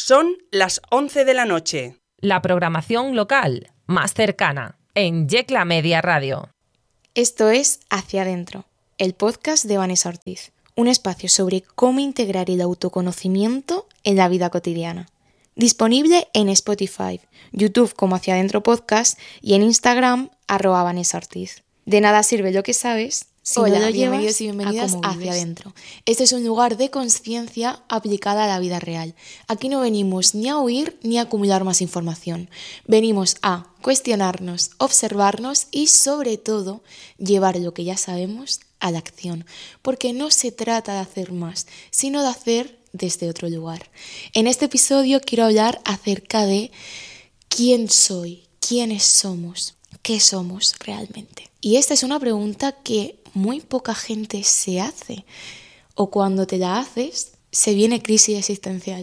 Son las 11 de la noche. La programación local más cercana en Yecla Media Radio. Esto es Hacia Adentro, el podcast de Vanessa Ortiz, un espacio sobre cómo integrar el autoconocimiento en la vida cotidiana. Disponible en Spotify, YouTube como Hacia Adentro Podcast y en Instagram @Vanessa Ortiz. De nada sirve lo que sabes si Hola, no lo bienvenidos llevas y bienvenidas a cómo Hacia vives. Adentro. Este es un lugar de conciencia aplicada a la vida real. Aquí no venimos ni a huir ni a acumular más información. Venimos a cuestionarnos, observarnos y sobre todo llevar lo que ya sabemos a la acción. Porque no se trata de hacer más, sino de hacer desde otro lugar. En este episodio quiero hablar acerca de quién soy, quiénes somos, qué somos realmente. Y esta es una pregunta que muy poca gente se hace, o cuando te la haces se viene crisis existencial.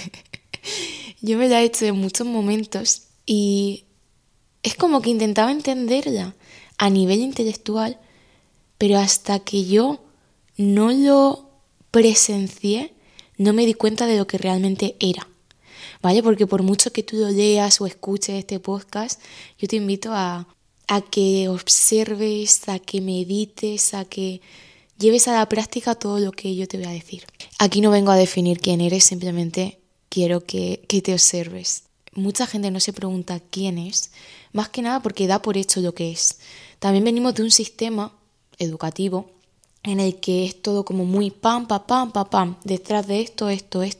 Yo me la he hecho en muchos momentos y es como que intentaba entenderla a nivel intelectual, pero hasta que yo no lo presencié no me di cuenta de lo que realmente era, ¿vale? Porque por mucho que tú lo leas o escuches este podcast, yo te invito a que observes, a que medites, a que lleves a la práctica todo lo que yo te voy a decir. Aquí no vengo a definir quién eres, simplemente quiero que te observes. Mucha gente no se pregunta quién es, más que nada porque da por hecho lo que es. También venimos de un sistema educativo en el que es todo como muy pam, detrás de esto.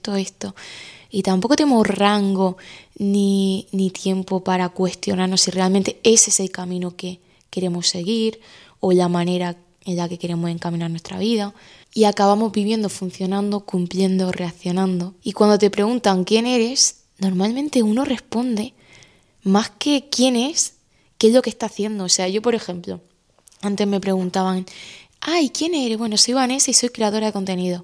Y tampoco tenemos rango ni tiempo para cuestionarnos si realmente ese es el camino que queremos seguir o la manera en la que queremos encaminar nuestra vida. Y acabamos viviendo, funcionando, cumpliendo, reaccionando. Y cuando te preguntan quién eres, normalmente uno responde más que quién es, qué es lo que está haciendo. O sea, yo, por ejemplo, antes me preguntaban, ay, ¿quién eres? Bueno, soy Vanessa y soy creadora de contenido.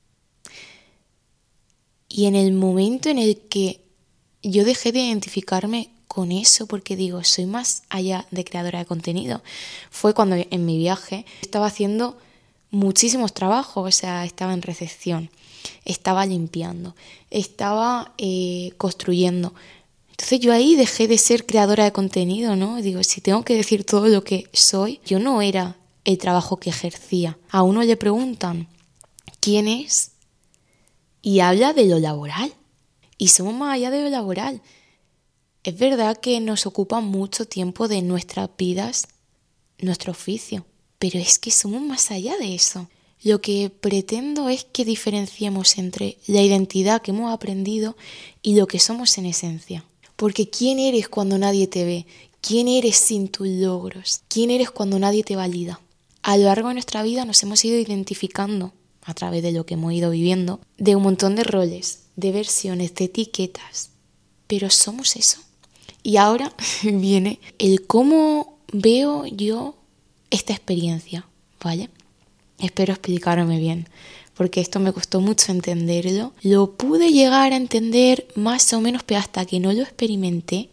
Y en el momento en el que yo dejé de identificarme con eso, porque digo, soy más allá de creadora de contenido, fue cuando en mi viaje estaba haciendo muchísimos trabajos, o sea, estaba en recepción, estaba limpiando, estaba construyendo. Entonces yo ahí dejé de ser creadora de contenido, ¿no? Digo, si tengo que decir todo lo que soy, yo no era el trabajo que ejercía. A uno le preguntan, ¿quién es? Y habla de lo laboral. Y somos más allá de lo laboral. Es verdad que nos ocupa mucho tiempo de nuestras vidas, nuestro oficio. Pero es que somos más allá de eso. Lo que pretendo es que diferenciemos entre la identidad que hemos aprendido y lo que somos en esencia. Porque ¿quién eres cuando nadie te ve? ¿Quién eres sin tus logros? ¿Quién eres cuando nadie te valida? A lo largo de nuestra vida nos hemos ido identificando, a través de lo que hemos ido viviendo, de un montón de roles, de versiones, de etiquetas. Pero somos eso. Y ahora viene el cómo veo yo esta experiencia, ¿vale? Espero explicarme bien, porque esto me costó mucho entenderlo. Lo pude llegar a entender más o menos, pero hasta que no lo experimenté,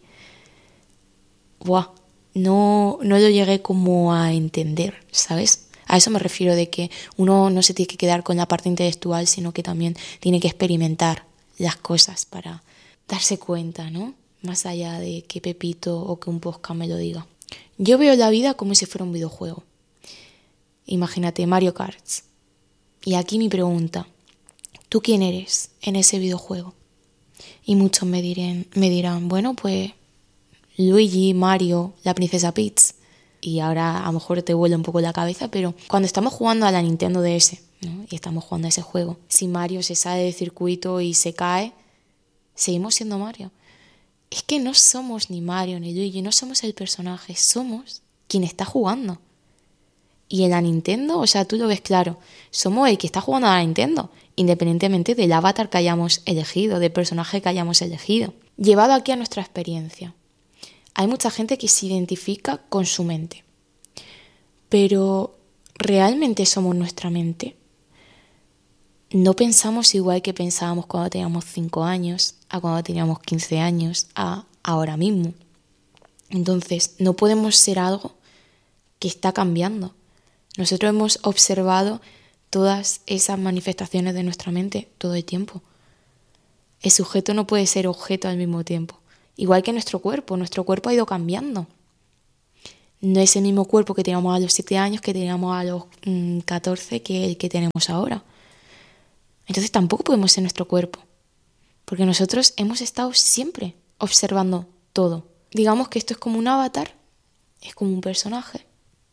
no lo llegué como a entender, ¿sabes? A eso me refiero de que uno no se tiene que quedar con la parte intelectual, sino que también tiene que experimentar las cosas para darse cuenta, ¿no? Más allá de que Pepito o que un podcast me lo diga. Yo veo la vida como si fuera un videojuego. Imagínate Mario Kart. Y aquí mi pregunta, ¿tú quién eres en ese videojuego? Y muchos me dirán, bueno, pues Luigi, Mario, la princesa Peach. Y ahora a lo mejor te vuela un poco la cabeza, pero cuando estamos jugando a la Nintendo DS, ¿no? Y estamos jugando a ese juego, si Mario se sale del circuito y se cae, seguimos siendo Mario. Es que no somos ni Mario ni Luigi, no somos el personaje, somos quien está jugando. Y en la Nintendo, o sea, tú lo ves claro, somos el que está jugando a la Nintendo, independientemente del avatar que hayamos elegido, del personaje que hayamos elegido. Llevado aquí a nuestra experiencia. Hay mucha gente que se identifica con su mente. Pero ¿realmente somos nuestra mente? No pensamos igual que pensábamos cuando teníamos 5 años, a cuando teníamos 15 años, a ahora mismo. Entonces, no podemos ser algo que está cambiando. Nosotros hemos observado todas esas manifestaciones de nuestra mente todo el tiempo. El sujeto no puede ser objeto al mismo tiempo. Igual que nuestro cuerpo ha ido cambiando. No es el mismo cuerpo que teníamos a los 7 años que teníamos a los 14 que el que tenemos ahora. Entonces tampoco podemos ser nuestro cuerpo, porque nosotros hemos estado siempre observando todo. Digamos que esto es como un avatar, es como un personaje.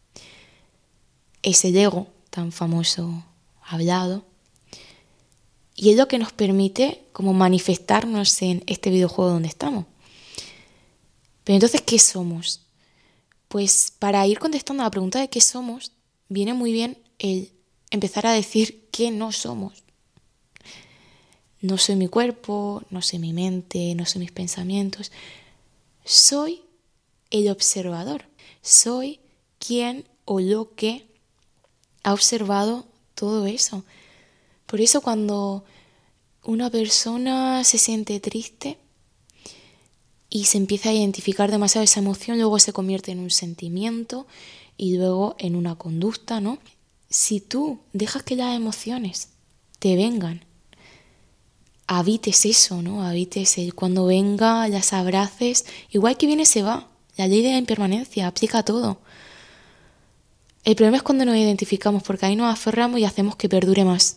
Es el ego tan famoso, hablado, y es lo que nos permite como manifestarnos en este videojuego donde estamos. Pero entonces, ¿qué somos? Pues para ir contestando a la pregunta de qué somos, viene muy bien el empezar a decir qué no somos. No soy mi cuerpo, no soy mi mente, no soy mis pensamientos. Soy el observador. Soy quien o lo que ha observado todo eso. Por eso cuando una persona se siente triste y se empieza a identificar demasiado esa emoción, luego se convierte en un sentimiento y luego en una conducta, ¿no? Si tú dejas que las emociones te vengan, habites eso, ¿no? Habites el cuando venga, las abraces, igual que viene se va. La ley de la impermanencia aplica a todo. El problema es cuando nos identificamos, porque ahí nos aferramos y hacemos que perdure más.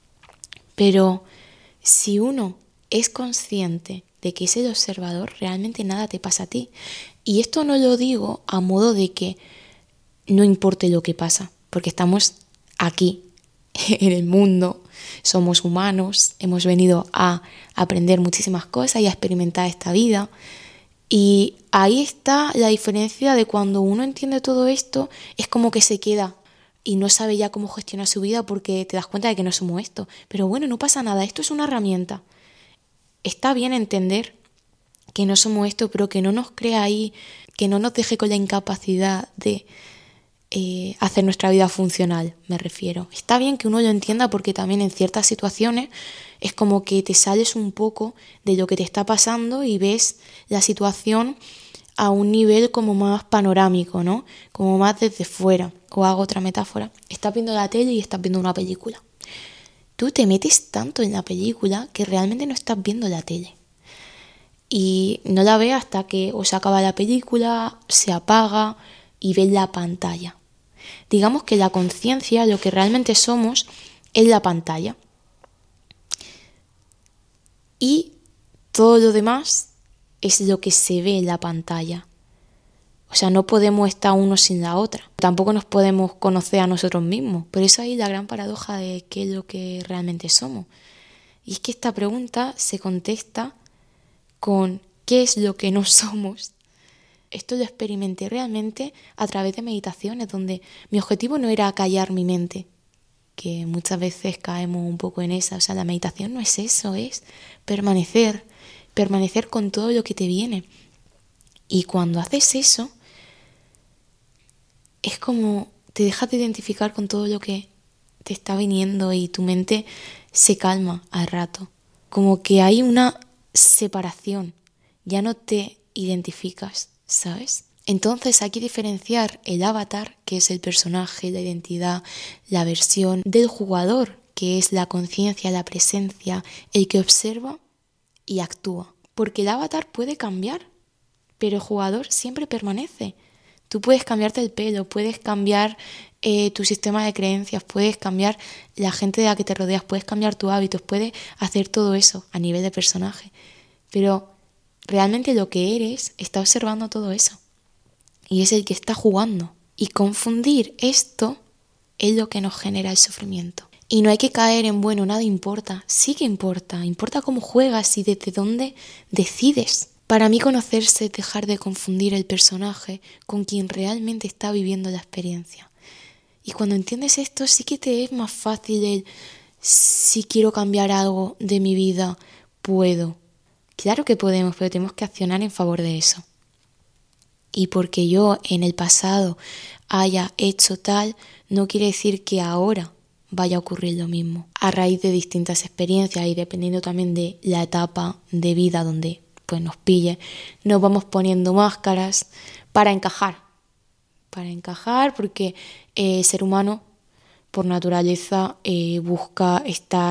Pero si uno es consciente de que es el observador, realmente nada te pasa a ti. Y esto no lo digo a modo de que no importe lo que pasa, porque estamos aquí, en el mundo, somos humanos, hemos venido a aprender muchísimas cosas y a experimentar esta vida. Y ahí está la diferencia de cuando uno entiende todo esto, es como que se queda y no sabe ya cómo gestionar su vida porque te das cuenta de que no somos esto. Pero bueno, no pasa nada, esto es una herramienta. Está bien entender que no somos esto, pero que no nos crea ahí, que no nos deje con la incapacidad de hacer nuestra vida funcional, me refiero. Está bien que uno lo entienda porque también en ciertas situaciones es como que te sales un poco de lo que te está pasando y ves la situación a un nivel como más panorámico, ¿no? Como más desde fuera. O hago otra metáfora. Estás viendo la tele y estás viendo una película. Tú te metes tanto en la película que realmente no estás viendo la tele. Y no la ves hasta que o se acaba la película, se apaga y ves la pantalla. Digamos que la conciencia, lo que realmente somos, es la pantalla. Y todo lo demás es lo que se ve en la pantalla. O sea, no podemos estar uno sin la otra. Tampoco nos podemos conocer a nosotros mismos. Por eso hay la gran paradoja de qué es lo que realmente somos. Y es que esta pregunta se contesta con qué es lo que no somos. Esto lo experimenté realmente a través de meditaciones, donde mi objetivo no era callar mi mente, que muchas veces caemos un poco en esa. O sea, la meditación no es eso, es permanecer con todo lo que te viene. Y cuando haces eso, es como te dejas de identificar con todo lo que te está viniendo y tu mente se calma al rato. Como que hay una separación, ya no te identificas, ¿sabes? Entonces hay que diferenciar el avatar, que es el personaje, la identidad, la versión, del jugador, que es la conciencia, la presencia, el que observa y actúa. Porque el avatar puede cambiar, pero el jugador siempre permanece. Tú puedes cambiarte el pelo, puedes cambiar tu sistema de creencias, puedes cambiar la gente de la que te rodeas, puedes cambiar tus hábitos, puedes hacer todo eso a nivel de personaje. Pero realmente lo que eres está observando todo eso. Y es el que está jugando. Y confundir esto es lo que nos genera el sufrimiento. Y no hay que caer en, bueno, nada importa. Sí que importa. Importa cómo juegas y desde dónde decides. Para mí conocerse es dejar de confundir el personaje con quien realmente está viviendo la experiencia. Y cuando entiendes esto sí que te es más fácil el, si quiero cambiar algo de mi vida, puedo. Claro que podemos, pero tenemos que accionar en favor de eso. Y porque yo en el pasado haya hecho tal, no quiere decir que ahora vaya a ocurrir lo mismo. A raíz de distintas experiencias y dependiendo también de la etapa de vida donde pues nos pille, nos vamos poniendo máscaras para encajar. Para encajar porque el ser humano por naturaleza busca estar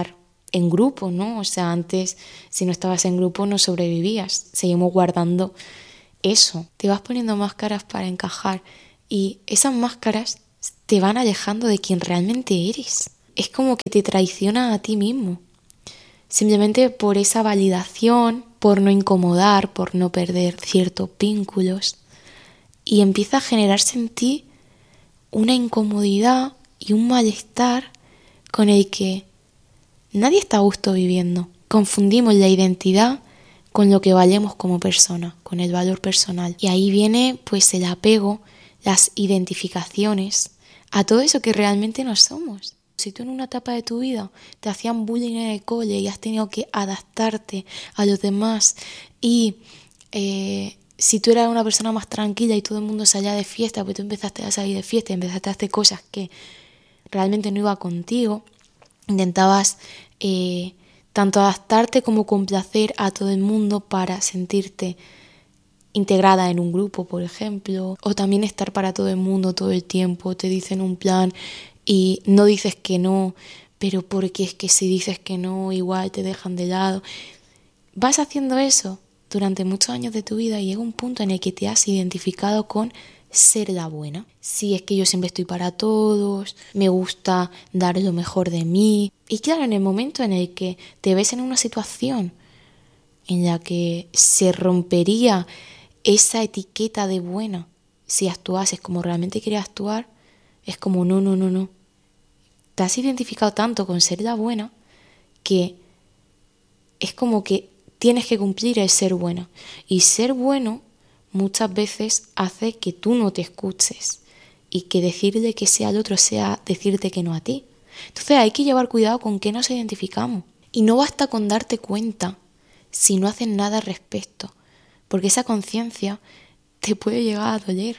en grupo, ¿no? O sea, antes, si no estabas en grupo, no sobrevivías. Seguimos guardando eso. Te vas poniendo máscaras para encajar y esas máscaras te van alejando de quien realmente eres. Es como que te traiciona a ti mismo. Simplemente por esa validación, por no incomodar, por no perder ciertos vínculos. Y empieza a generarse en ti una incomodidad y un malestar con el que nadie está a gusto viviendo. Confundimos la identidad con lo que valemos como persona, con el valor personal. Y ahí viene pues el apego, las identificaciones a todo eso que realmente no somos. Si tú en una etapa de tu vida te hacían bullying en el cole y has tenido que adaptarte a los demás y si tú eras una persona más tranquila y todo el mundo salía de fiesta, pues tú empezaste a salir de fiesta y empezaste a hacer cosas que realmente no iba contigo, intentabas tanto adaptarte como complacer a todo el mundo para sentirte integrada en un grupo, por ejemplo, o también estar para todo el mundo todo el tiempo. Te dicen un plan y no dices que no, pero porque es que si dices que no, igual te dejan de lado. Vas haciendo eso durante muchos años de tu vida y llega un punto en el que te has identificado con ser la buena. Sí, es que yo siempre estoy para todos, me gusta dar lo mejor de mí. Y claro, en el momento en el que te ves en una situación en la que se rompería esa etiqueta de buena, si actuases como realmente quieres actuar, es como no. Te has identificado tanto con ser la buena que es como que tienes que cumplir el ser buena. Y ser bueno muchas veces hace que tú no te escuches y que decirle que sea al otro sea decirte que no a ti. Entonces hay que llevar cuidado con qué nos identificamos. Y no basta con darte cuenta si no haces nada al respecto, porque esa conciencia te puede llegar a doler.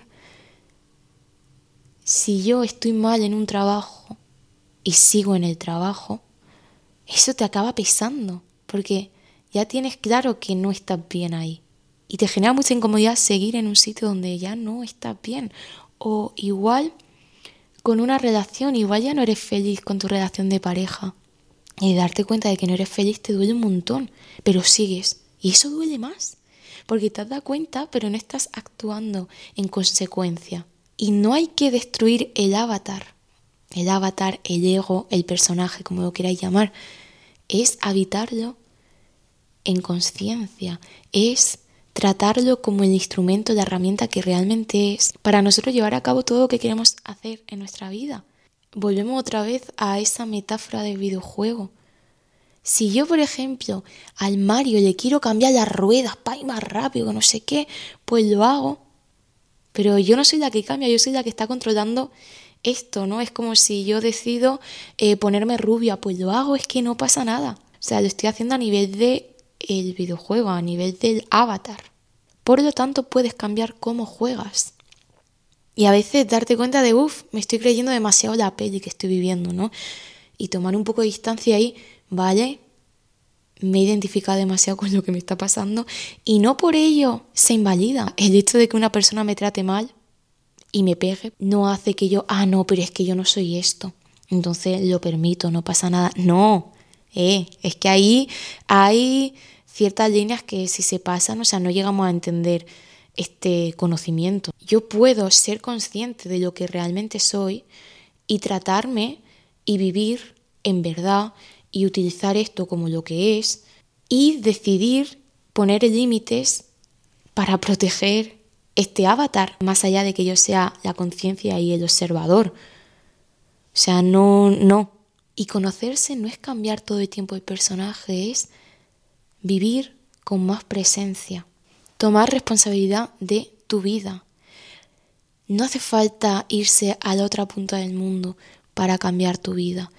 Si yo estoy mal en un trabajo y sigo en el trabajo, eso te acaba pesando, porque ya tienes claro que no estás bien ahí. Y te genera mucha incomodidad seguir en un sitio donde ya no estás bien. O igual con una relación, igual ya no eres feliz con tu relación de pareja. Y darte cuenta de que no eres feliz te duele un montón, pero sigues. Y eso duele más, porque te has dado cuenta, pero no estás actuando en consecuencia. Y no hay que destruir el avatar, el ego, el personaje, como lo queráis llamar. Es habitarlo en conciencia, es tratarlo como el instrumento, la herramienta que realmente es para nosotros llevar a cabo todo lo que queremos hacer en nuestra vida. Volvemos otra vez a esa metáfora del videojuego. Si yo, por ejemplo, al Mario le quiero cambiar las ruedas para ir más rápido, que no sé qué, pues lo hago. Pero yo no soy la que cambia, yo soy la que está controlando esto, ¿no? Es como si yo decido ponerme rubia, pues lo hago, es que no pasa nada. O sea, lo estoy haciendo a nivel del videojuego, a nivel del avatar. Por lo tanto, puedes cambiar cómo juegas. Y a veces darte cuenta de, me estoy creyendo demasiado la peli que estoy viviendo, ¿no? Y tomar un poco de distancia ahí, vale, me he identificado demasiado con lo que me está pasando y no por ello se invalida. El hecho de que una persona me trate mal y me pegue no hace que yo, no, pero es que yo no soy esto, entonces lo permito, no pasa nada. No, es que ahí hay ciertas líneas que si se pasan, o sea, no llegamos a entender este conocimiento. Yo puedo ser consciente de lo que realmente soy y tratarme y vivir en verdad y utilizar esto como lo que es y decidir poner límites para proteger este avatar, más allá de que yo sea la conciencia y el observador. O sea, no. Y conocerse no es cambiar todo el tiempo el personaje, es vivir con más presencia, tomar responsabilidad de tu vida. No hace falta irse a la otra punta del mundo para cambiar tu vida.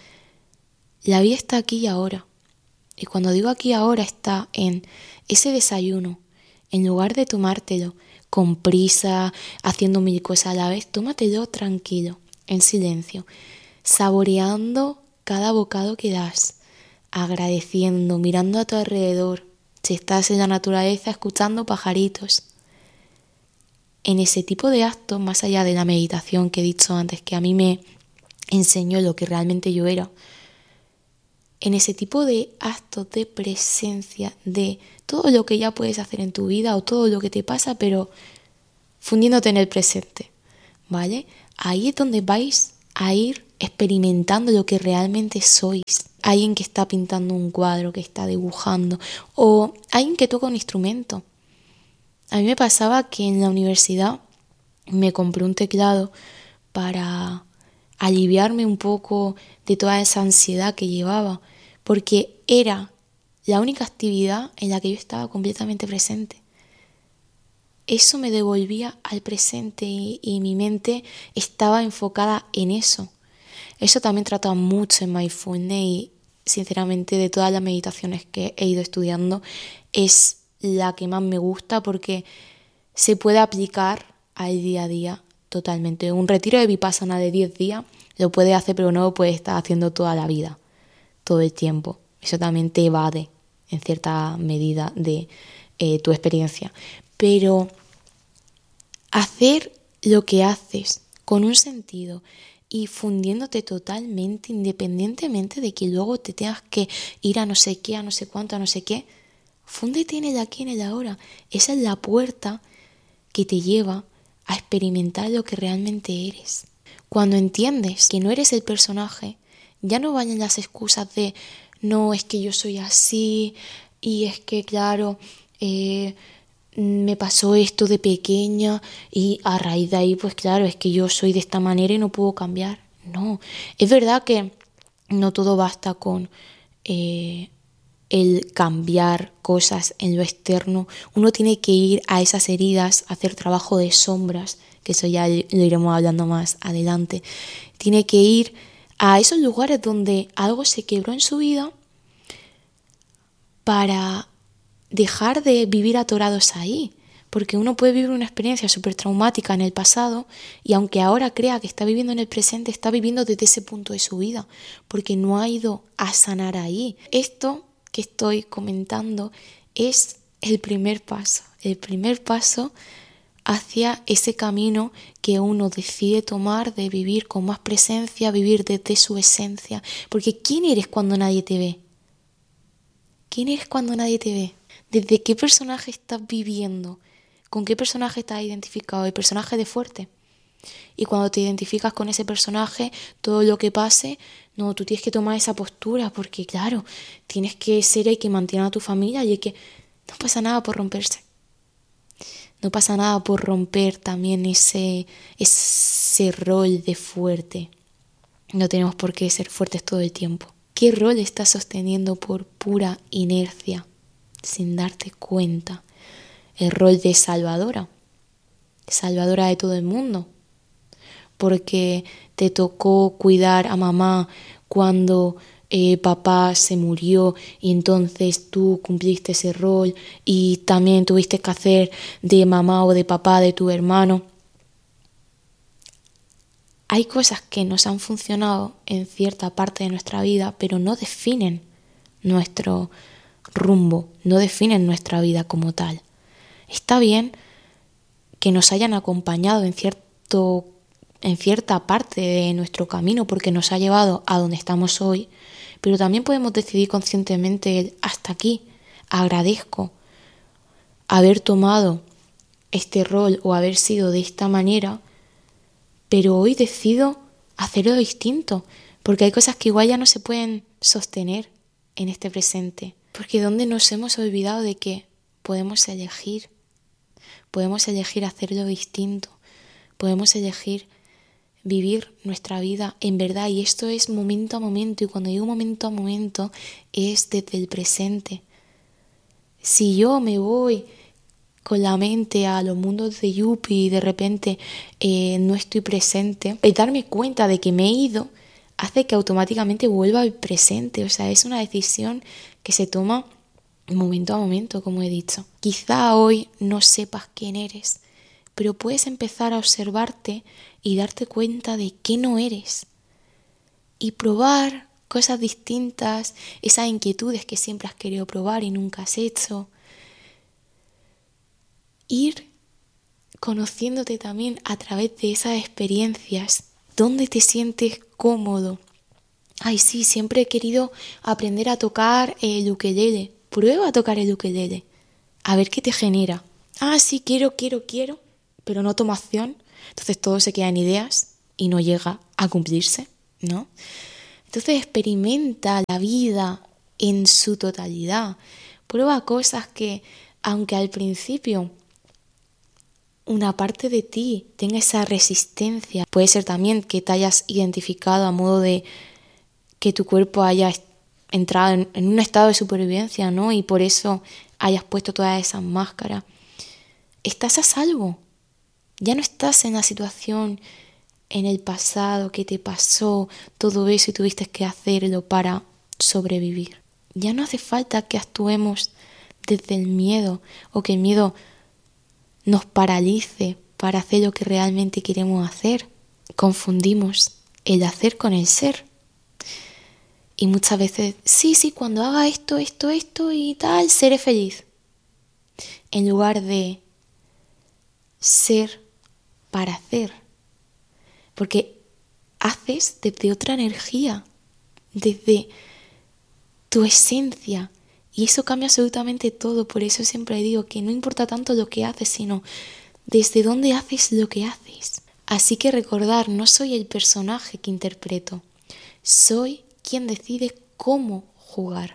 La vida está aquí y ahora. Y cuando digo aquí y ahora está en ese desayuno. En lugar de tomártelo con prisa, haciendo mil cosas a la vez, tómatelo tranquilo, en silencio, saboreando cada bocado que das, agradeciendo, mirando a tu alrededor, si estás en la naturaleza escuchando pajaritos. En ese tipo de actos, más allá de la meditación que he dicho antes, que a mí me enseñó lo que realmente yo era, en ese tipo de actos de presencia de todo lo que ya puedes hacer en tu vida o todo lo que te pasa, pero fundiéndote en el presente, ¿vale? Ahí es donde vais a ir experimentando lo que realmente sois. Alguien que está pintando un cuadro, que está dibujando, o alguien que toca un instrumento. A mí me pasaba que en la universidad me compré un teclado para aliviarme un poco de toda esa ansiedad que llevaba, porque era la única actividad en la que yo estaba completamente presente. Eso me devolvía al presente y mi mente estaba enfocada en eso. Eso también trata mucho en Mindfulness y sinceramente de todas las meditaciones que he ido estudiando es la que más me gusta porque se puede aplicar al día a día totalmente. Un retiro de Vipassana de 10 días lo puedes hacer, pero no lo puedes estar haciendo toda la vida, todo el tiempo. Eso también te evade en cierta medida de tu experiencia. Pero hacer lo que haces con un sentido y fundiéndote totalmente, independientemente de que luego te tengas que ir a no sé qué, a no sé cuánto, a no sé qué, fúndete en el aquí, en el ahora. Esa es la puerta que te lleva a experimentar lo que realmente eres. Cuando entiendes que no eres el personaje, ya no valen las excusas de no, es que yo soy así y es que claro, me pasó esto de pequeña y a raíz de ahí pues claro, es que yo soy de esta manera y no puedo cambiar. No, es verdad que no todo basta con el cambiar cosas en lo externo. Uno tiene que ir a esas heridas, hacer trabajo de sombras, que eso ya lo iremos hablando más adelante. Tiene que ir a esos lugares donde algo se quebró en su vida para dejar de vivir atorados ahí. Porque uno puede vivir una experiencia súper traumática en el pasado y aunque ahora crea que está viviendo en el presente, está viviendo desde ese punto de su vida, porque no ha ido a sanar ahí. Esto que estoy comentando es el primer paso hacia ese camino que uno decide tomar de vivir con más presencia, vivir desde su esencia. Porque ¿quién eres cuando nadie te ve? ¿Quién eres cuando nadie te ve? ¿Desde qué personaje estás viviendo? ¿Con qué personaje estás identificado? El personaje de fuerte. Y cuando te identificas con ese personaje, todo lo que pase, no, tú tienes que tomar esa postura porque, claro, tienes que ser el que mantiene a tu familia y el que... No pasa nada por romperse. No pasa nada por romper también ese rol de fuerte. No tenemos por qué ser fuertes todo el tiempo. ¿Qué rol estás sosteniendo por pura inercia, sin darte cuenta? El rol de salvadora de todo el mundo. Porque te tocó cuidar a mamá cuando papá se murió y entonces tú cumpliste ese rol y también tuviste que hacer de mamá o de papá de tu hermano. Hay cosas que nos han funcionado en cierta parte de nuestra vida, pero no definen nuestro rumbo, no definen nuestra vida como tal. Está bien que nos hayan acompañado en cierta parte de nuestro camino porque nos ha llevado a donde estamos hoy, pero también podemos decidir conscientemente hasta aquí. Agradezco haber tomado este rol o haber sido de esta manera, pero hoy decido hacerlo distinto porque hay cosas que igual ya no se pueden sostener en este presente, porque donde nos hemos olvidado de que podemos elegir hacerlo distinto, podemos elegir vivir nuestra vida en verdad y esto es momento a momento y cuando digo momento a momento es desde el presente. Si yo me voy con la mente a los mundos de Yuppie y de repente no estoy presente, el darme cuenta de que me he ido hace que automáticamente vuelva al presente, o sea, es una decisión que se toma momento a momento, como he dicho. Quizá hoy no sepas quién eres, pero puedes empezar a observarte y darte cuenta de qué no eres y probar cosas distintas, esas inquietudes que siempre has querido probar y nunca has hecho. Ir conociéndote también a través de esas experiencias, dónde te sientes cómodo Ay, sí, siempre he querido aprender a tocar el ukelele. Prueba a tocar el ukelele. A ver qué te genera. Ah, sí, quiero, pero no tomo acción. Entonces todo se queda en ideas y no llega a cumplirse, ¿no? Entonces experimenta la vida en su totalidad. Prueba cosas que, aunque al principio una parte de ti tenga esa resistencia, puede ser también que te hayas identificado a modo de que tu cuerpo haya entrado en un estado de supervivencia, ¿no? Y por eso hayas puesto todas esas máscaras. Estás a salvo. Ya no estás en la situación en el pasado que te pasó todo eso y tuviste que hacerlo para sobrevivir. Ya no hace falta que actuemos desde el miedo o que el miedo nos paralice para hacer lo que realmente queremos hacer. Confundimos el hacer con el ser. Y muchas veces, sí, cuando haga esto y tal, seré feliz. En lugar de ser para hacer. Porque haces desde otra energía, desde tu esencia. Y eso cambia absolutamente todo. Por eso siempre digo que no importa tanto lo que haces, sino desde dónde haces lo que haces. Así que recordar, no soy el personaje que interpreto. Soy quien decide cómo jugar.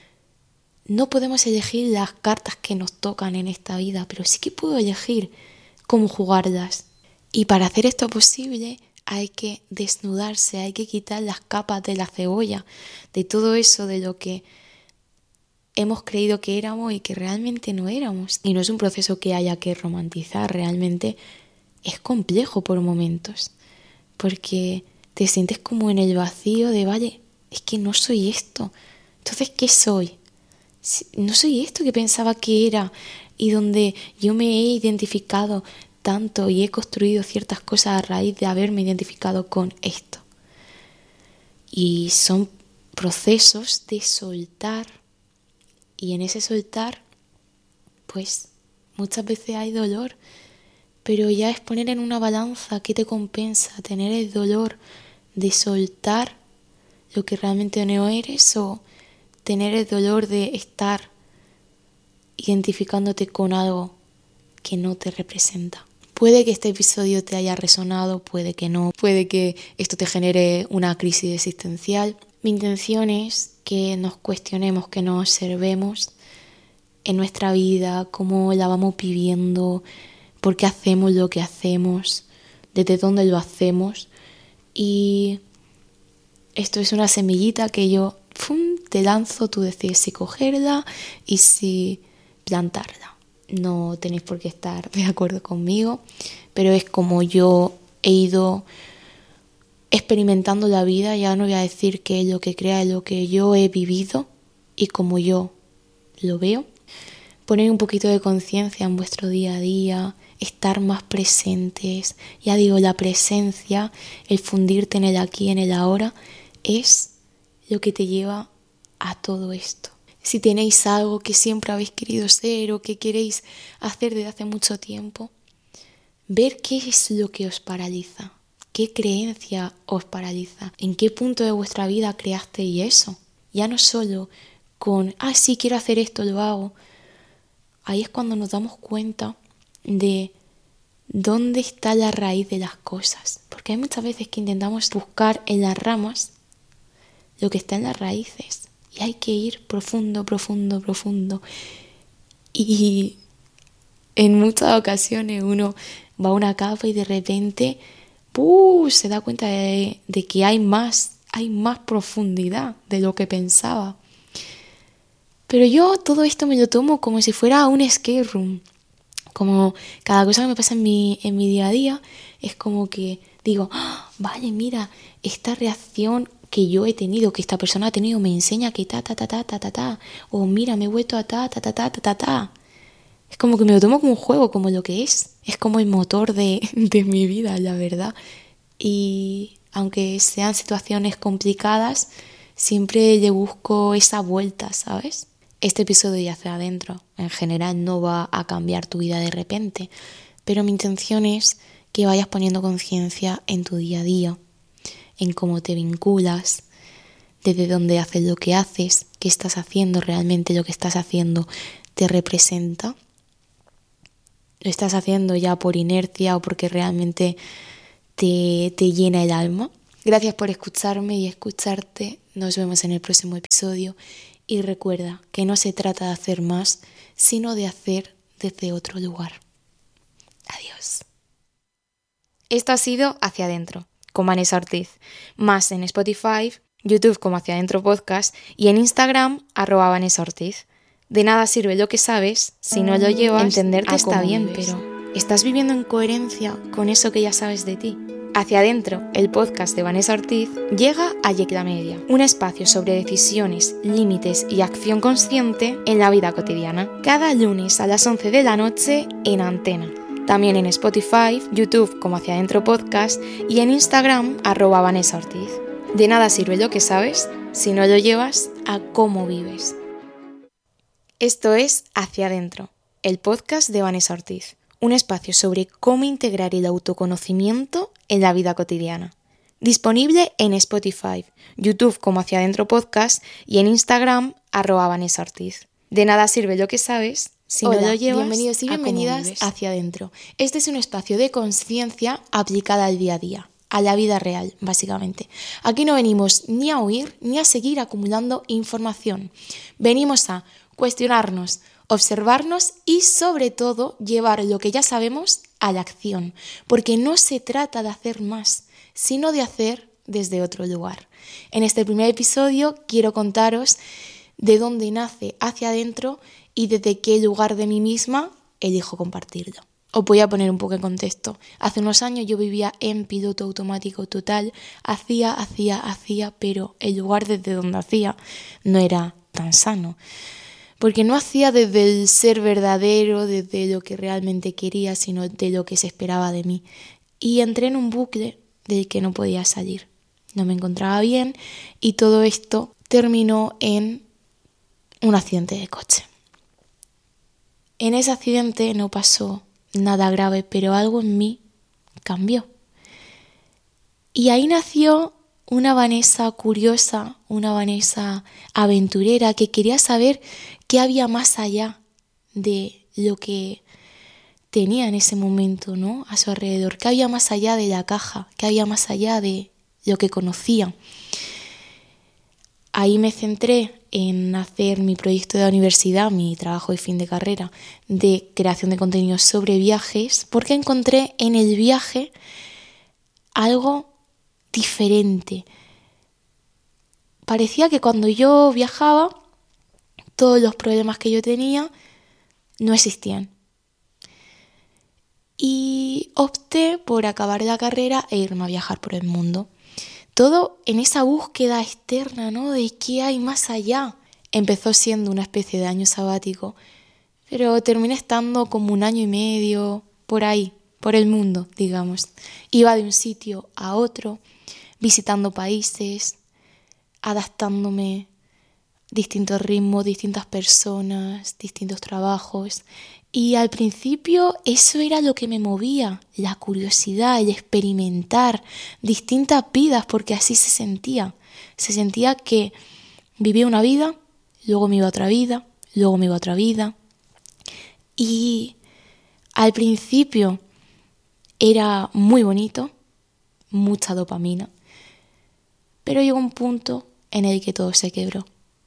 No podemos elegir las cartas que nos tocan en esta vida, pero sí que puedo elegir cómo jugarlas. Y para hacer esto posible hay que desnudarse, hay que quitar las capas de la cebolla, de todo eso de lo que hemos creído que éramos y que realmente no éramos. Y no es un proceso que haya que romantizar, realmente es complejo por momentos, porque te sientes como en el vacío de, vale, es que no soy esto. Entonces, ¿qué soy? No soy esto que pensaba que era y donde yo me he identificado tanto y he construido ciertas cosas a raíz de haberme identificado con esto. Y son procesos de soltar, y en ese soltar, pues muchas veces hay dolor, pero ya es poner en una balanza qué te compensa, tener el dolor de soltar lo que realmente no eres o tener el dolor de estar identificándote con algo que no te representa. Puede que este episodio te haya resonado, puede que no, puede que esto te genere una crisis existencial. Mi intención es que nos cuestionemos, que nos observemos en nuestra vida, cómo la vamos viviendo, por qué hacemos lo que hacemos, desde dónde lo hacemos. Y esto es una semillita que yo te lanzo, tú decides si cogerla y si plantarla. No tenéis por qué estar de acuerdo conmigo, pero es como yo he ido experimentando la vida. Ya no voy a decir que es lo que crea, es lo que yo he vivido y como yo lo veo. Poner un poquito de conciencia en vuestro día a día, estar más presentes. Ya digo, la presencia, el fundirte en el aquí, en el ahora, es lo que te lleva a todo esto. Si tenéis algo que siempre habéis querido ser o que queréis hacer desde hace mucho tiempo, ver qué es lo que os paraliza, qué creencia os paraliza, en qué punto de vuestra vida creasteis eso. Ya no solo con, sí, quiero hacer esto, lo hago. Ahí es cuando nos damos cuenta de dónde está la raíz de las cosas. Porque hay muchas veces que intentamos buscar en las ramas lo que está en las raíces. Y hay que ir profundo. Y en muchas ocasiones uno va a una capa y de repente se da cuenta de que hay más profundidad de lo que pensaba. Pero yo todo esto me lo tomo como si fuera un escape room. Como cada cosa que me pasa en mi día a día es como que digo, vale, mira, esta reacción que yo he tenido, que esta persona ha tenido, me enseña que ta. O mira, me he vuelto a ta. Es como que me lo tomo como un juego, como lo que es. Es como el motor de mi vida, la verdad. Y aunque sean situaciones complicadas, siempre le busco esa vuelta, ¿sabes? Este episodio ya hacia adentro, en general no va a cambiar tu vida de repente, pero mi intención es que vayas poniendo conciencia en tu día a día, en cómo te vinculas, desde dónde haces lo que haces, qué estás haciendo realmente, lo que estás haciendo te representa. Lo estás haciendo ya por inercia o porque realmente te llena el alma. Gracias por escucharme y escucharte. Nos vemos en el próximo episodio. Y recuerda que no se trata de hacer más, sino de hacer desde otro lugar. Adiós. Esto ha sido Hacia Adentro, con Vanessa Ortiz. Más en Spotify, YouTube como Hacia Adentro Podcast y en Instagram @Vanessa Ortiz. De nada sirve lo que sabes si no lo llevas. Entenderte está bien, pero ¿estás viviendo en coherencia con eso que ya sabes de ti? Hacia Adentro, el podcast de Vanessa Ortiz, llega a Yecla Media, un espacio sobre decisiones, límites y acción consciente en la vida cotidiana. Cada lunes a las 11 de la noche en Antena. También en Spotify, YouTube como Hacia Adentro Podcast y en Instagram @Vanessa Ortiz. De nada sirve lo que sabes si no lo llevas a cómo vives. Esto es Hacia Adentro, el podcast de Vanessa Ortiz, un espacio sobre cómo integrar el autoconocimiento en la vida cotidiana. Disponible en Spotify, YouTube como Hacia Adentro Podcast y en Instagram @Vanessa Ortiz. De nada sirve lo que sabes si no lo llevas. Bienvenidos y bienvenidas Hacia Adentro. Este es un espacio de conciencia aplicada al día a día, a la vida real, básicamente. Aquí no venimos ni a huir ni a seguir acumulando información. Venimos a cuestionarnos, observarnos y sobre todo llevar lo que ya sabemos a la acción, porque no se trata de hacer más, sino de hacer desde otro lugar. En este primer episodio quiero contaros de dónde nace Hacia Adentro y desde qué lugar de mí misma elijo compartirlo. Os voy a poner un poco en contexto. Hace unos años yo vivía en piloto automático total, hacía, pero el lugar desde donde hacía no era tan sano. Porque no hacía desde el ser verdadero, desde lo que realmente quería, sino de lo que se esperaba de mí. Y entré en un bucle del que no podía salir. No me encontraba bien y todo esto terminó en un accidente de coche. En ese accidente no pasó nada grave, pero algo en mí cambió. Y ahí nació una Vanessa curiosa, una Vanessa aventurera que quería saber qué había más allá de lo que tenía en ese momento, ¿no?, a su alrededor, qué había más allá de la caja, qué había más allá de lo que conocía. Ahí me centré en hacer mi proyecto de la universidad, mi trabajo de fin de carrera de creación de contenidos sobre viajes, porque encontré en el viaje algo diferente. Parecía que cuando yo viajaba, todos los problemas que yo tenía no existían. Y opté por acabar la carrera e irme a viajar por el mundo. Todo en esa búsqueda externa, ¿no?, de qué hay más allá. Empezó siendo una especie de año sabático, pero terminé estando como 1 año y medio por ahí, por el mundo, digamos. Iba de un sitio a otro, visitando países, adaptándome, distintos ritmos, distintas personas, distintos trabajos. Y al principio eso era lo que me movía, la curiosidad, el experimentar distintas vidas, porque así se sentía. Se sentía que vivía una vida, luego me iba a otra vida, luego me iba a otra vida. Y al principio era muy bonito, mucha dopamina, pero llegó un punto en el que todo se quebró.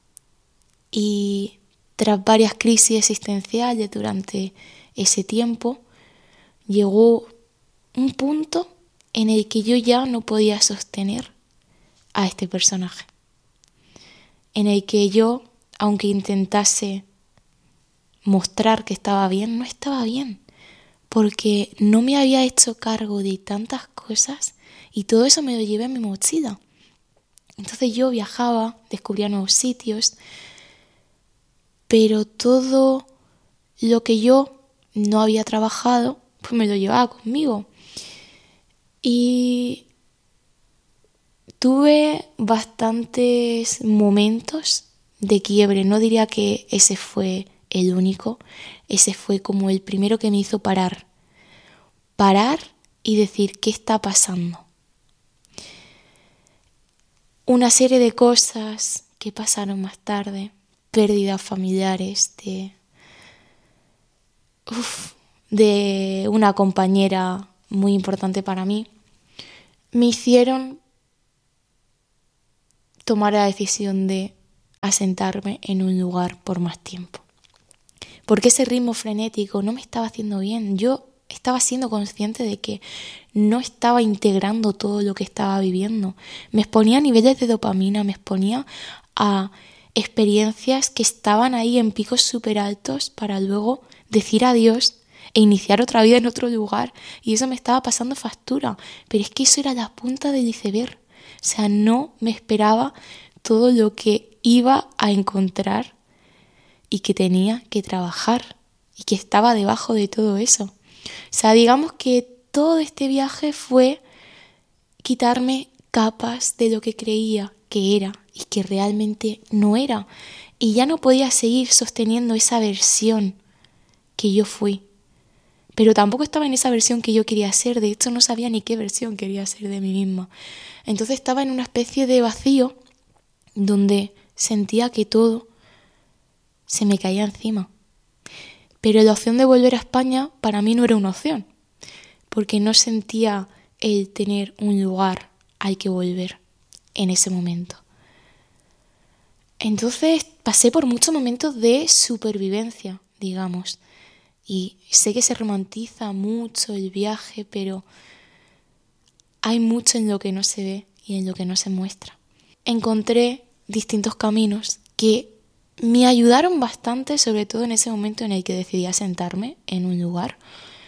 Y tras varias crisis existenciales durante ese tiempo, llegó un punto en el que yo ya no podía sostener a este personaje. En el que yo, aunque intentase mostrar que estaba bien, no estaba bien. Porque no me había hecho cargo de tantas cosas y todo eso me lo llevé en mi mochila. Entonces yo viajaba, descubría nuevos sitios, pero todo lo que yo no había trabajado, pues me lo llevaba conmigo. Y tuve bastantes momentos de quiebre. No diría que ese fue el único, ese fue como el primero que me hizo parar. Parar y decir, ¿qué está pasando? una serie de cosas que pasaron más tarde, pérdidas familiares de una compañera muy importante para mí, me hicieron tomar la decisión de asentarme en un lugar por más tiempo. Porque ese ritmo frenético no me estaba haciendo bien. Yo estaba siendo consciente de que no estaba integrando todo lo que estaba viviendo. Me exponía a niveles de dopamina, me exponía a experiencias que estaban ahí en picos súper altos para luego decir adiós e iniciar otra vida en otro lugar. Y eso me estaba pasando factura. Pero es que eso era la punta del iceberg. O sea, no me esperaba todo lo que iba a encontrar y que tenía que trabajar y que estaba debajo de todo eso. O sea, digamos que todo este viaje fue quitarme capas de lo que creía que era y que realmente no era. Y ya no podía seguir sosteniendo esa versión que yo fui. Pero tampoco estaba en esa versión que yo quería ser. De hecho, no sabía ni qué versión quería ser de mí misma. Entonces estaba en una especie de vacío donde sentía que todo se me caía encima. Pero la opción de volver a España para mí no era una opción, porque no sentía el tener un lugar al que volver en ese momento. Entonces pasé por muchos momentos de supervivencia, digamos, y sé que se romantiza mucho el viaje, pero hay mucho en lo que no se ve y en lo que no se muestra. Encontré distintos caminos que me ayudaron bastante, sobre todo en ese momento en el que decidí asentarme en un lugar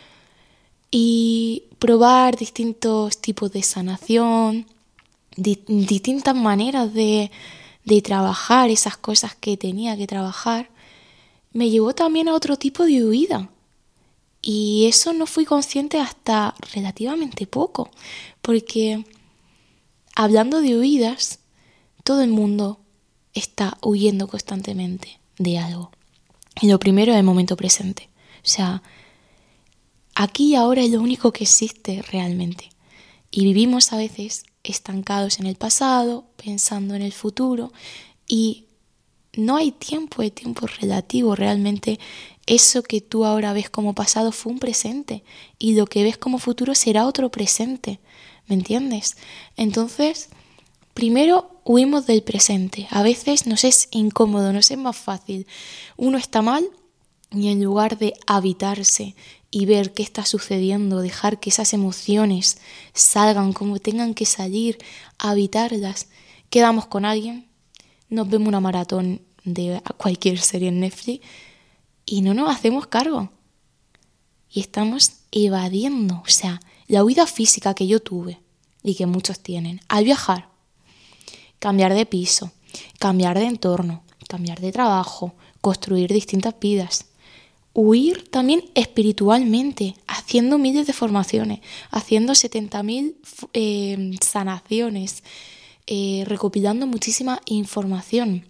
y probar distintos tipos de sanación, distintas maneras de trabajar esas cosas que tenía que trabajar. Me llevó también a otro tipo de huida. Y eso no fui consciente hasta relativamente poco, porque hablando de huidas, todo el mundo está huyendo constantemente de algo. Y lo primero es el momento presente. O sea, aquí y ahora es lo único que existe realmente. Y vivimos a veces estancados en el pasado, pensando en el futuro, y no hay tiempo, el tiempo es relativo. Realmente eso que tú ahora ves como pasado fue un presente, y lo que ves como futuro será otro presente. ¿Me entiendes? Entonces, primero huimos del presente. A veces nos es incómodo, nos es más fácil. Uno está mal y en lugar de habitarse y ver qué está sucediendo, dejar que esas emociones salgan como tengan que salir, habitarlas, quedamos con alguien, nos vemos una maratón de cualquier serie en Netflix y no nos hacemos cargo. Y estamos evadiendo. O sea, la huida física que yo tuve y que muchos tienen al viajar, cambiar de piso, cambiar de entorno, cambiar de trabajo, construir distintas vidas. Huir también espiritualmente, haciendo miles de formaciones, haciendo 70.000 sanaciones, recopilando muchísima información.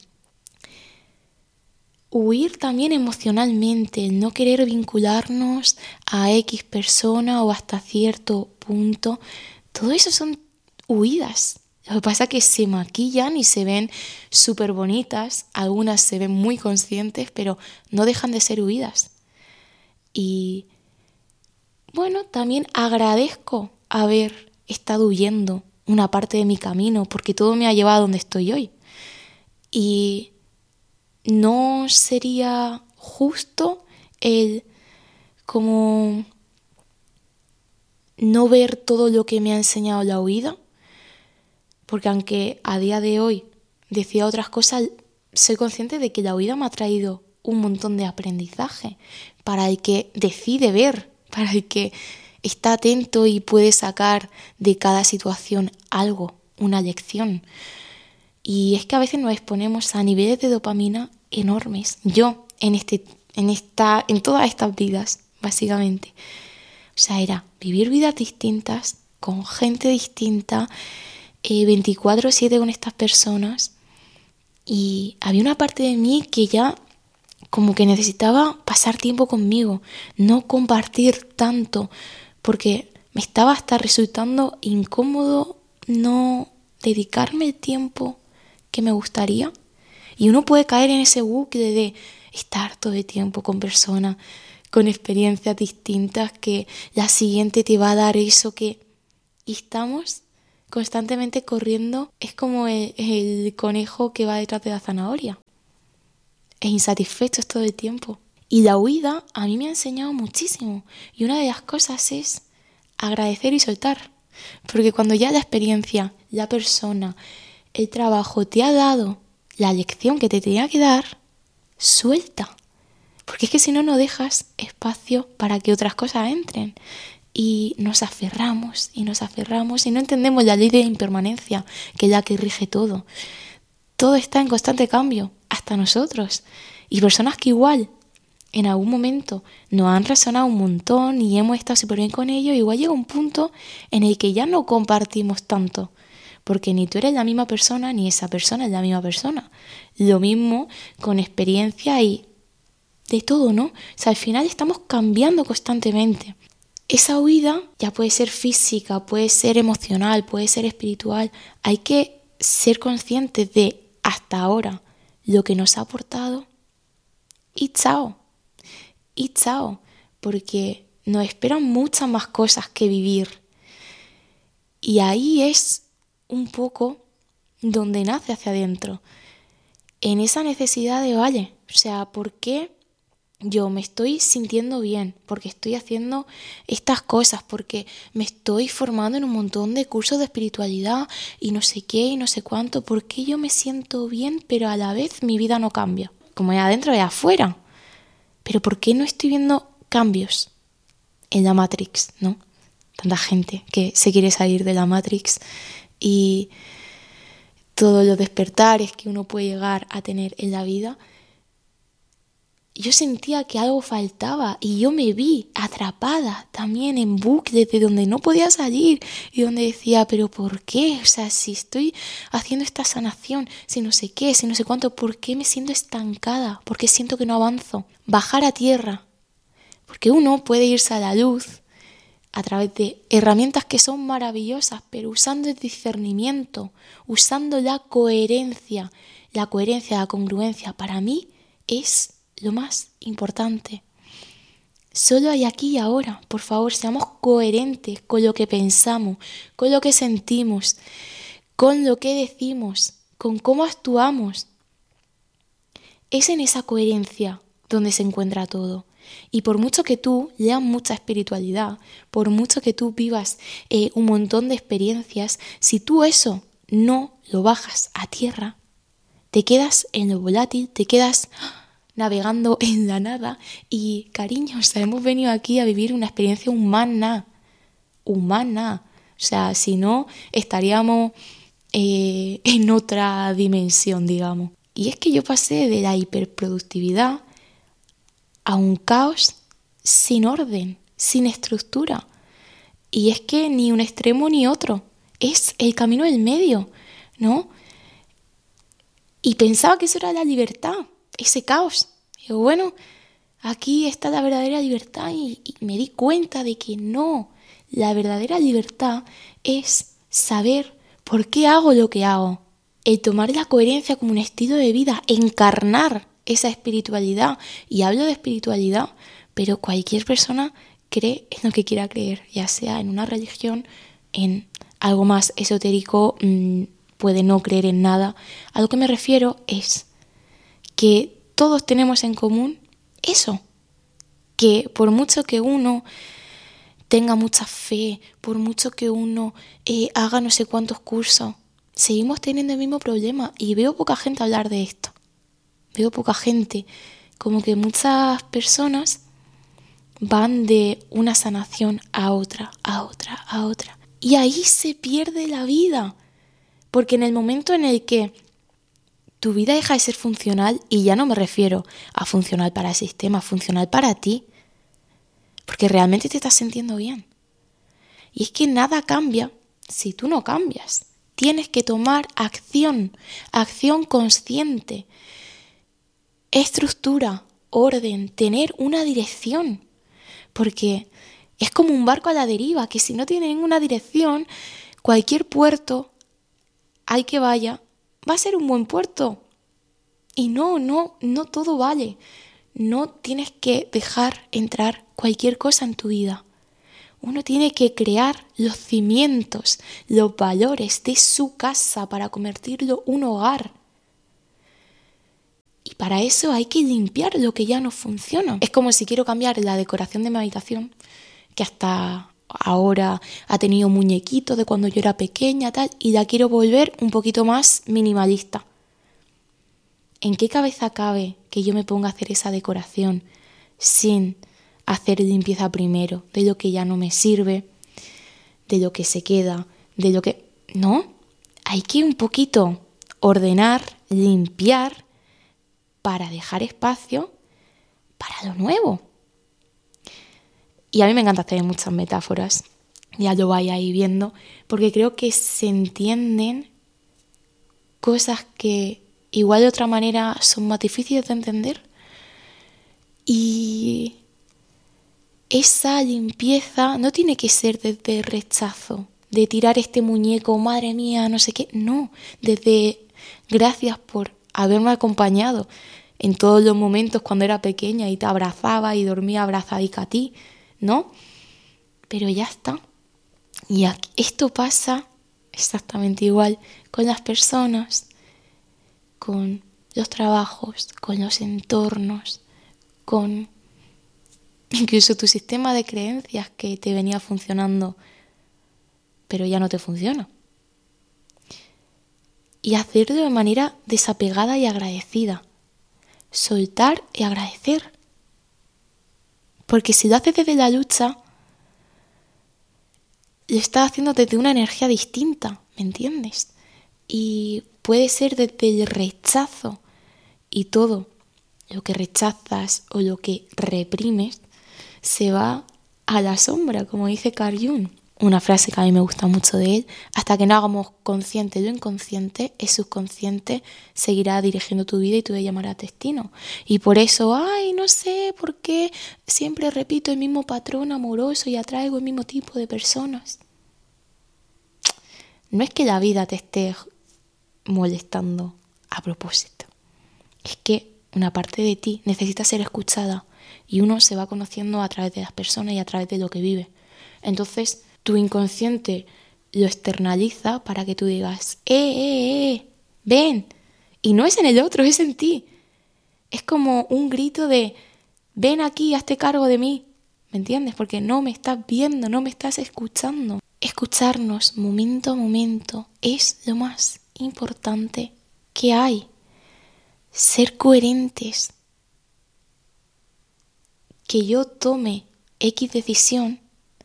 Huir también emocionalmente, el no querer vincularnos a X persona o hasta cierto punto. Todo eso son huidas. Lo que pasa es que se maquillan y se ven súper bonitas, algunas se ven muy conscientes, pero no dejan de ser huidas. Y bueno, también agradezco haber estado huyendo una parte de mi camino, porque todo me ha llevado a donde estoy hoy. Y no sería justo el como no ver todo lo que me ha enseñado la huida, porque aunque a día de hoy decía otras cosas, soy consciente de que la huida me ha traído un montón de aprendizaje para el que decide ver, para el que está atento y puede sacar de cada situación algo, una lección. Y es que a veces nos exponemos a niveles de dopamina enormes. Yo, en todas estas vidas, básicamente. O sea, era vivir vidas distintas, con gente distinta, 24/7 con estas personas. Y había una parte de mí que ya como que necesitaba pasar tiempo conmigo, no compartir tanto, porque me estaba hasta resultando incómodo no dedicarme el tiempo que me gustaría. Y uno puede caer en ese bucle de estar todo el tiempo con personas con experiencias distintas, que la siguiente te va a dar eso que... Y estamos constantemente corriendo, es como el conejo que va detrás de la zanahoria. Es insatisfecho todo el tiempo. Y la huida a mí me ha enseñado muchísimo. Y una de las cosas es agradecer y soltar. Porque cuando ya la experiencia, la persona, el trabajo te ha dado la lección que te tenía que dar, suelta. Porque es que si no, no dejas espacio para que otras cosas entren. Y nos aferramos y no entendemos la ley de la impermanencia, que es la que rige todo. Todo está en constante cambio, hasta nosotros. Y personas que igual en algún momento nos han resonado un montón y hemos estado súper bien con ellos, igual llega un punto en el que ya no compartimos tanto. Porque ni tú eres la misma persona, ni esa persona es la misma persona. Lo mismo con experiencia y de todo, ¿no? O sea, al final estamos cambiando constantemente. Esa huida ya puede ser física, puede ser emocional, puede ser espiritual. Hay que ser conscientes de hasta ahora lo que nos ha aportado y chao. Y chao, porque nos esperan muchas más cosas que vivir. Y ahí es un poco donde nace hacia adentro. En esa necesidad de, vale, o sea, ¿por qué yo me estoy sintiendo bien? Porque estoy haciendo estas cosas, porque me estoy formando en un montón de cursos de espiritualidad y no sé qué y no sé cuánto. ¿Por qué yo me siento bien, pero a la vez mi vida no cambia? Como es adentro y afuera. Pero ¿por qué no estoy viendo cambios en la Matrix, no? Tanta gente que se quiere salir de la Matrix y todos los despertares que uno puede llegar a tener en la vida. Yo sentía que algo faltaba y yo me vi atrapada también en bucles de donde no podía salir y donde decía, ¿pero por qué? O sea, si estoy haciendo esta sanación, si no sé qué, si no sé cuánto, ¿por qué me siento estancada? ¿Por qué siento que no avanzo? Bajar a tierra, porque uno puede irse a la luz a través de herramientas que son maravillosas, pero usando el discernimiento, usando la coherencia, la congruencia, para mí es lo más importante. Solo hay aquí y ahora. Por favor, seamos coherentes con lo que pensamos, con lo que sentimos, con lo que decimos, con cómo actuamos. Es en esa coherencia donde se encuentra todo. Y por mucho que tú leas mucha espiritualidad, por mucho que tú vivas un montón de experiencias, si tú eso no lo bajas a tierra, te quedas en lo volátil, te quedas navegando en la nada y, cariño, o sea, hemos venido aquí a vivir una experiencia humana. O sea, si no, estaríamos en otra dimensión, digamos. Y es que yo pasé de la hiperproductividad a un caos sin orden, sin estructura. Y es que ni un extremo ni otro, es el camino del medio, ¿no? Y pensaba que eso era la libertad, ese caos. Y digo, bueno, aquí está la verdadera libertad y me di cuenta de que no, la verdadera libertad es saber por qué hago lo que hago, el tomar la coherencia como un estilo de vida, encarnar esa espiritualidad. Y hablo de espiritualidad, pero cualquier persona cree en lo que quiera creer, ya sea en una religión, en algo más esotérico, puede no creer en nada. A lo que me refiero es que todos tenemos en común eso, que por mucho que uno tenga mucha fe, por mucho que uno haga no sé cuántos cursos, seguimos teniendo el mismo problema. Y veo poca gente hablar de esto. Veo poca gente, como que muchas personas van de una sanación a otra. Y ahí se pierde la vida. Porque en el momento en el que tu vida deja de ser funcional, y ya no me refiero a funcional para el sistema, funcional para ti, porque realmente te estás sintiendo bien. Y es que nada cambia si tú no cambias. Tienes que tomar acción consciente, estructura, orden, tener una dirección. Porque es como un barco a la deriva, que si no tiene ninguna dirección, cualquier puerto hay que vaya, va a ser un buen puerto. Y no todo vale. No tienes que dejar entrar cualquier cosa en tu vida. Uno tiene que crear los cimientos, los valores de su casa para convertirlo en un hogar. Y para eso hay que limpiar lo que ya no funciona. Es como si quiero cambiar la decoración de mi habitación, que hasta ahora ha tenido muñequitos de cuando yo era pequeña, tal, y la quiero volver un poquito más minimalista. ¿En qué cabeza cabe que yo me ponga a hacer esa decoración sin hacer limpieza primero de lo que ya no me sirve, de lo que se queda, de lo que... No, hay que un poquito ordenar, limpiar para dejar espacio para lo nuevo. Y a mí me encanta hacer muchas metáforas, ya lo vais ahí viendo, porque creo que se entienden cosas que igual de otra manera son más difíciles de entender. Y esa limpieza no tiene que ser desde rechazo, de tirar este muñeco, madre mía, no sé qué. No, desde gracias por haberme acompañado en todos los momentos cuando era pequeña y te abrazaba y dormía abrazadica a ti, ¿no? Pero ya está. Y esto pasa exactamente igual con las personas, con los trabajos, con los entornos, con incluso tu sistema de creencias que te venía funcionando, pero ya no te funciona. Y hacerlo de manera desapegada y agradecida. Soltar y agradecer. Porque si lo haces desde la lucha, lo estás haciendo desde una energía distinta, ¿me entiendes? Y puede ser desde el rechazo, y todo lo que rechazas o lo que reprimes se va a la sombra, como dice Carl Jung. Una frase que a mí me gusta mucho de él: hasta que no hagamos consciente lo inconsciente, el subconsciente seguirá dirigiendo tu vida y tú le llamarás destino. Y por eso, no sé por qué siempre repito el mismo patrón amoroso y atraigo el mismo tipo de personas. No es que la vida te esté molestando a propósito. Es que una parte de ti necesita ser escuchada y uno se va conociendo a través de las personas y a través de lo que vive. Entonces, tu inconsciente lo externaliza para que tú digas, ven. Y no es en el otro, es en ti. Es como un grito de, ven aquí, hazte cargo de mí. ¿Me entiendes? Porque no me estás viendo, no me estás escuchando. Escucharnos momento a momento es lo más importante que hay. Ser coherentes. Que yo tome X decisión,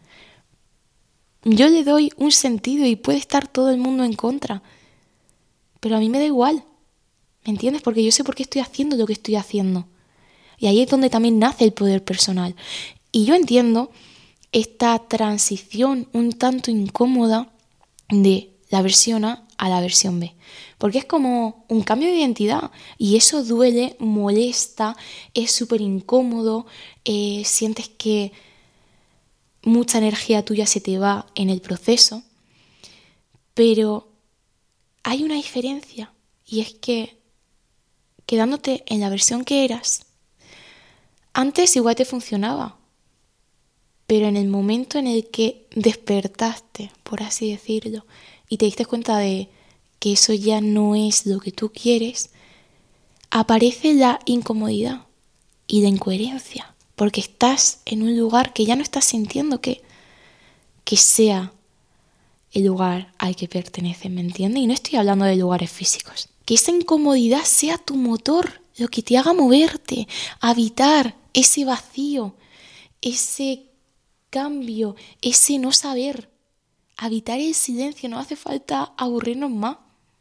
yo le doy un sentido y puede estar todo el mundo en contra, pero a mí me da igual, ¿me entiendes? Porque yo sé por qué estoy haciendo lo que estoy haciendo. Y ahí es donde también nace el poder personal. Y yo entiendo esta transición un tanto incómoda de la versión A a la versión B, porque es como un cambio de identidad y eso duele, molesta, es súper incómodo, sientes que mucha energía tuya se te va en el proceso, pero hay una diferencia y es que quedándote en la versión que eras, antes igual te funcionaba, pero en el momento en el que despertaste, por así decirlo, y te diste cuenta de que eso ya no es lo que tú quieres, aparece la incomodidad y la incoherencia, porque estás en un lugar que ya no estás sintiendo que sea el lugar al que perteneces, ¿me entiendes? Y no estoy hablando de lugares físicos. Que esa incomodidad sea tu motor, lo que te haga moverte, habitar ese vacío, ese cambio, ese no saber. Habitar el silencio, no hace falta aburrirnos más.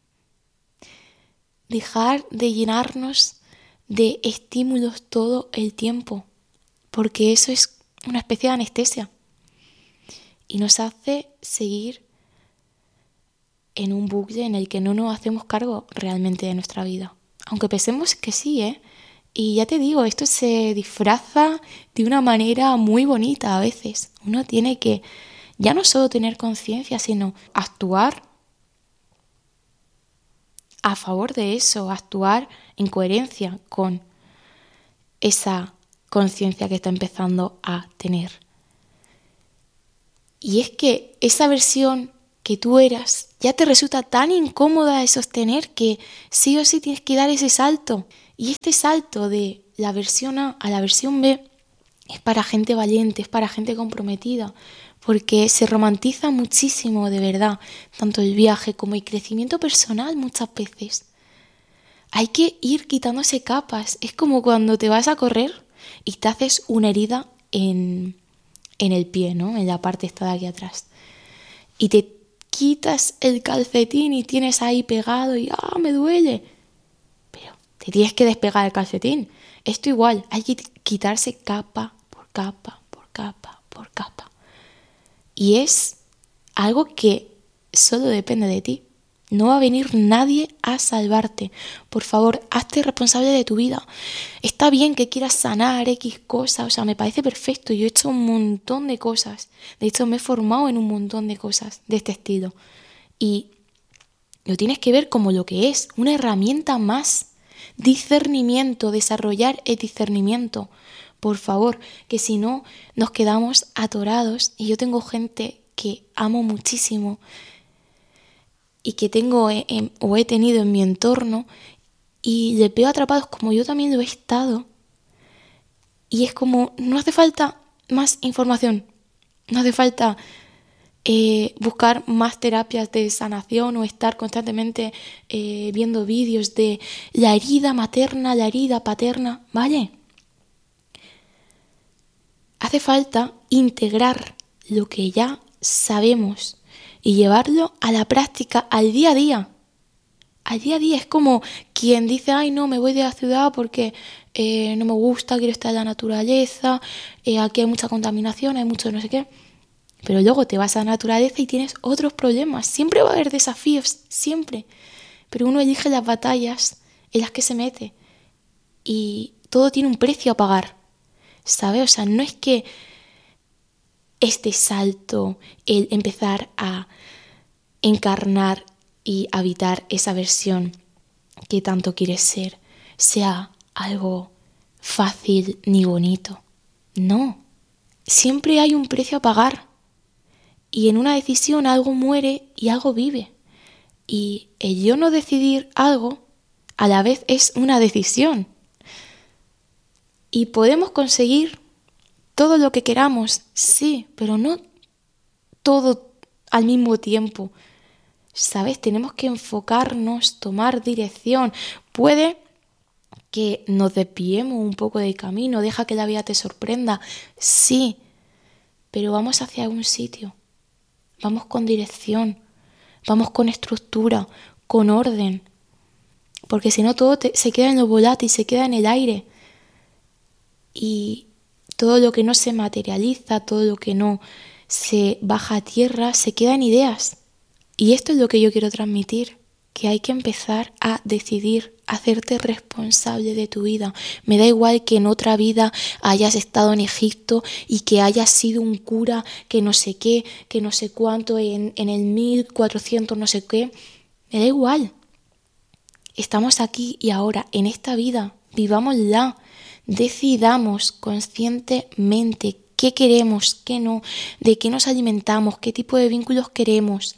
Dejar de llenarnos de estímulos todo el tiempo, porque eso es una especie de anestesia y nos hace seguir en un bucle en el que no nos hacemos cargo realmente de nuestra vida. Aunque pensemos que sí, Y ya te digo, esto se disfraza de una manera muy bonita a veces. Uno tiene que ya no solo tener conciencia, sino actuar a favor de eso, a actuar en coherencia con esa conciencia que está empezando a tener. Y es que esa versión que tú eras ya te resulta tan incómoda de sostener que sí o sí tienes que dar ese salto. Y este salto de la versión A a la versión B es para gente valiente, es para gente comprometida, porque se romantiza muchísimo de verdad, tanto el viaje como el crecimiento personal muchas veces. Hay que ir quitándose capas. Es como cuando te vas a correr y te haces una herida en el pie, ¿no? En la parte esta de aquí atrás. Y te quitas el calcetín y tienes ahí pegado y me duele. Pero te tienes que despegar el calcetín. Esto igual, hay que quitarse capa por capa, por capa, por capa. Y es algo que solo depende de ti. No va a venir nadie a salvarte. Por favor, hazte responsable de tu vida. Está bien que quieras sanar X cosas, o sea, me parece perfecto. Yo he hecho un montón de cosas. De hecho, me he formado en un montón de cosas de este estilo. Y lo tienes que ver como lo que es, una herramienta más. Discernimiento, desarrollar el discernimiento. Por favor, que si no nos quedamos atorados. Y yo tengo gente que amo muchísimo y que tengo o he tenido en mi entorno y les veo atrapados como yo también lo he estado. Y es como, no hace falta más información, no hace falta buscar más terapias de sanación o estar constantemente viendo vídeos de la herida materna, la herida paterna, ¿vale? Hace falta integrar lo que ya sabemos y llevarlo a la práctica, al día a día. Al día a día es como quien dice, ay no, me voy de la ciudad porque no me gusta, quiero estar en la naturaleza, aquí hay mucha contaminación, hay mucho no sé qué. Pero luego te vas a la naturaleza y tienes otros problemas. Siempre va a haber desafíos, siempre. Pero uno elige las batallas en las que se mete. Y todo tiene un precio a pagar, ¿sabes? O sea, no es que este salto, el empezar a encarnar y habitar esa versión que tanto quieres ser, sea algo fácil ni bonito. No, siempre hay un precio a pagar. Y en una decisión algo muere y algo vive. Y el yo no decidir algo, a la vez es una decisión. Y podemos conseguir todo lo que queramos, sí, pero no todo al mismo tiempo. ¿Sabes? Tenemos que enfocarnos, tomar dirección. Puede que nos desviemos un poco del camino, deja que la vida te sorprenda, sí, pero vamos hacia un sitio. Vamos con dirección, vamos con estructura, con orden. Porque si no todo se queda en lo volátil, se queda en el aire. Y todo lo que no se materializa, todo lo que no se baja a tierra, se queda en ideas. Y esto es lo que yo quiero transmitir, que hay que empezar a decidir, a hacerte responsable de tu vida. Me da igual que en otra vida hayas estado en Egipto y que hayas sido un cura que no sé qué, que no sé cuánto, en el 1400 no sé qué. Me da igual. Estamos aquí y ahora, en esta vida, vivámosla. Decidamos conscientemente qué queremos, qué no, de qué nos alimentamos, qué tipo de vínculos queremos.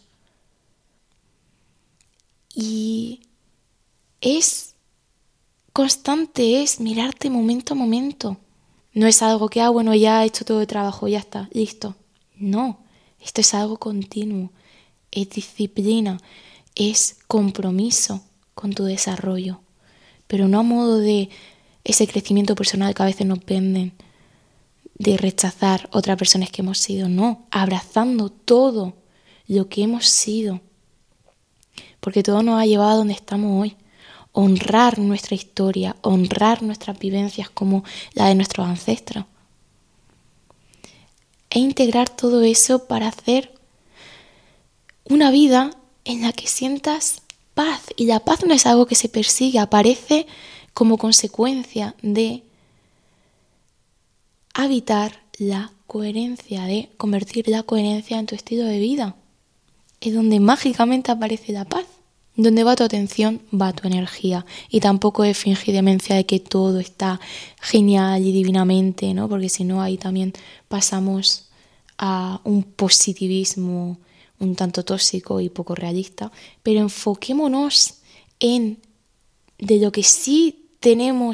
Y es constante, es mirarte momento a momento. No es algo que, bueno, ya he hecho todo el trabajo, ya está, listo. No, esto es algo continuo, es disciplina, es compromiso con tu desarrollo, pero no a modo de ese crecimiento personal que a veces nos venden, de rechazar otras personas que hemos sido, no, abrazando todo lo que hemos sido. Porque todo nos ha llevado a donde estamos hoy. Honrar nuestra historia, honrar nuestras vivencias como la de nuestros ancestros. E integrar todo eso para hacer una vida en la que sientas paz. Y la paz no es algo que se persigue, aparece como consecuencia de habitar la coherencia, de convertir la coherencia en tu estilo de vida. Es donde mágicamente aparece la paz. Donde va tu atención, va tu energía. Y tampoco es fingir demencia de que todo está genial y divinamente, ¿no? Porque si no, ahí también pasamos a un positivismo un tanto tóxico y poco realista. Pero enfoquémonos en de lo que sí tenemos